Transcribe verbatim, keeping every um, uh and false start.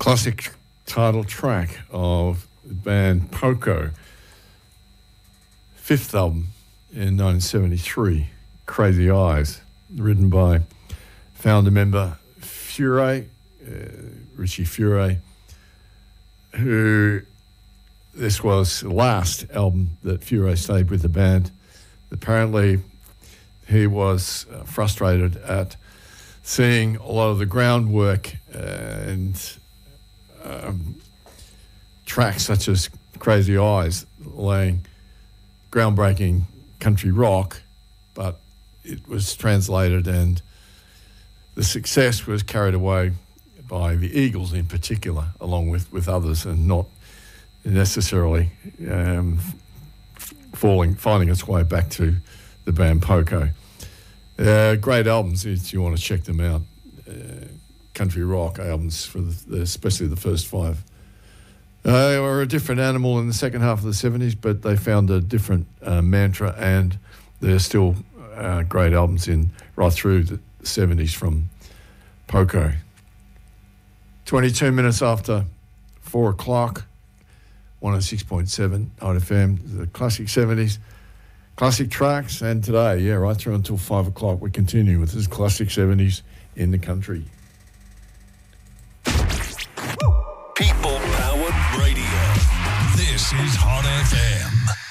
classic title track of the band Poco. Fifth album in nineteen seventy-three, Crazy Eyes, written by founder member Furay, uh, Richie Furay, who this was the last album that Furay stayed with the band. Apparently, he was uh, frustrated at seeing a lot of the groundwork uh, and um, tracks such as Crazy Eyes laying groundbreaking country rock, but it was translated and the success was carried away by the Eagles in particular, along with, with others, and not necessarily um, falling, finding its way back to the band Poco. Uh, great albums if you want to check them out. Uh, country rock albums, for the, especially the first five. Uh, they were a different animal in the second half of the seventies, but they found a different uh, mantra, and they're still uh, great albums in right through the seventies from Poco. twenty-two minutes after four o'clock, one oh six point seven Hot F M, the classic seventies, classic tracks, and today, yeah, right through until five o'clock, we continue with this classic seventies in the country. People-powered radio. This is Hot F M.